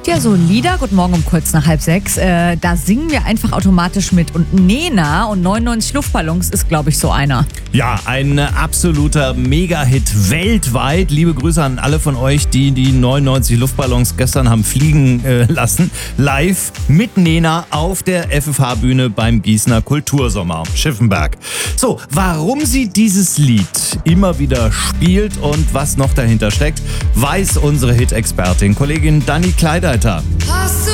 ja so Lieder, guten Morgen um kurz nach 5:30, da singen wir einfach automatisch mit. Und Nena und 99 Luftballons ist, glaube ich, so einer. Ja, ein absoluter Mega-Hit weltweit. Liebe Grüße an alle von euch, die 99 Luftballons gestern haben fliegen lassen. Live mit Nena auf der FFH-Bühne beim Gießener Kultursommer Schiffenberg. So, warum sie dieses Lied immer wieder spielt und was noch dahinter steckt, weiß unsere Hit-Expertin, Kollegin Dani Kleideiter.